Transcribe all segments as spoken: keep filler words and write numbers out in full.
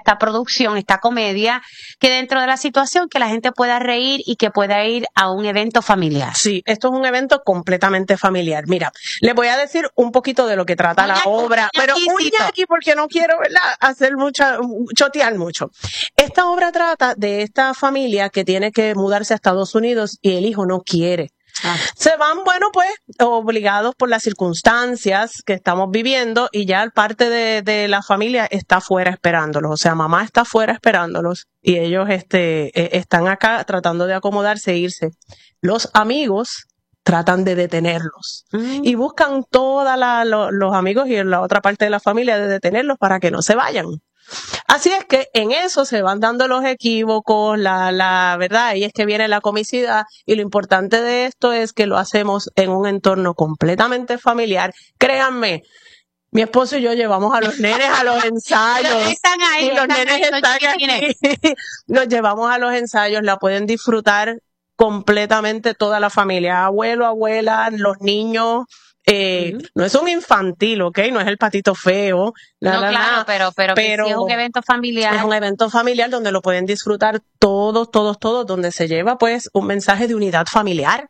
esta producción, esta comedia, que dentro de la situación que la gente pueda reír y que pueda ir a un evento familiar. Sí, esto es un evento completamente familiar. Mira, les voy a decir un poquito de lo que trata la obra, pero un aquí porque no quiero, ¿verdad?, hacer mucha, chotear mucho. Esta obra trata de esta familia que tiene que mudarse a Estados Unidos y el hijo no quiere. Ah. Se van, bueno, pues, obligados por las circunstancias que estamos viviendo y ya parte de, de la familia está fuera esperándolos. O sea, mamá está fuera esperándolos y ellos este, eh, están acá tratando de acomodarse e irse. Los amigos tratan de detenerlos mm. y buscan todos lo, los amigos y la otra parte de la familia de detenerlos para que no se vayan. Así es que en eso se van dando los equívocos, la, la verdad, y es que viene la comicidad, y lo importante de esto es que lo hacemos en un entorno completamente familiar. Créanme, mi esposo y yo llevamos a los nenes a los ensayos. Están ahí, y los están nenes ahí, están aquí. Los llevamos a los ensayos, la pueden disfrutar completamente toda la familia, abuelo, abuela, los niños. Eh, uh-huh. No es un infantil, ¿ok? No es el patito feo. La, no, la, claro, la, pero, pero, pero sí es un evento familiar. Es un evento familiar donde lo pueden disfrutar todos, todos, todos, donde se lleva pues un mensaje de unidad familiar,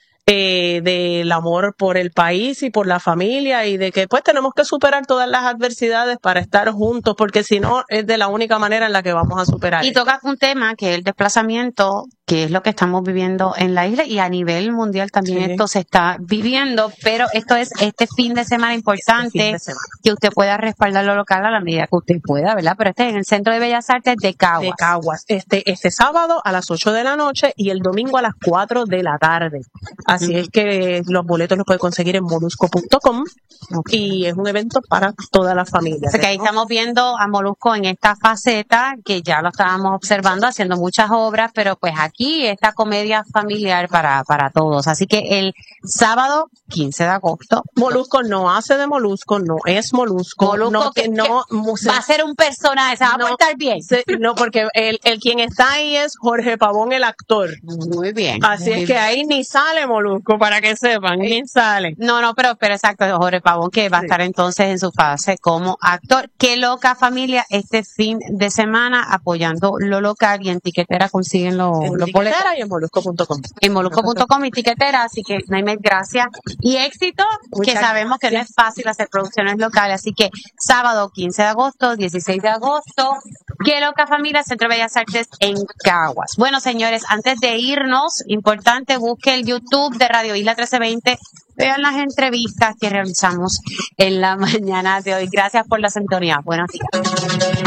eh, del amor por el país y por la familia y de que pues tenemos que superar todas las adversidades para estar juntos, porque si no es de la única manera en la que vamos a superar. Y tocas un tema que es el desplazamiento, que es lo que estamos viviendo en la isla y a nivel mundial también sí. Esto se está viviendo, pero esto es este fin de semana importante este de semana. Que usted pueda respaldar lo local a la medida que usted pueda, ¿verdad? Pero este es en el Centro de Bellas Artes de Caguas. De Caguas, este, este sábado a las ocho de la noche y el domingo a las cuatro de la tarde. Así uh-huh. es que los boletos los puede conseguir en molusco punto com okay. y es un evento para toda la familia. O sea que ahí estamos viendo a Molusco en esta faceta que ya lo estábamos observando haciendo muchas obras, pero pues aquí esta comedia familiar para, para todos. Así que el sábado quince de agosto. Molusco no hace de Molusco, no es Molusco. Molusco no, que, no que va a ser un personaje, se va no, a portar bien. Se, no, porque el, el quien está ahí es Jorge Pavón, el actor. Muy bien. Así muy es que bien. ahí ni sale Molusco, para que sepan, ni sale. No, no, pero, pero exacto, Jorge Pavón que va sí. a estar entonces en su fase como actor. Qué loca familia este fin de semana apoyando lo local y en Tiquetera consiguen los, los boletos. Y en molusco punto com. En molusco punto com y Tiquetera, así que Naimel, gracias. Y éxito, Muchas que sabemos gracias. Que no es fácil hacer producciones locales, así que sábado quince de agosto, dieciséis de agosto, Qué loca familia, Centro de Bellas Artes en Caguas. Bueno, señores, antes de irnos, importante, busque el YouTube de Radio Isla trece veinte, vean las entrevistas que realizamos en la mañana de hoy. Gracias por la sintonía. Buenos días.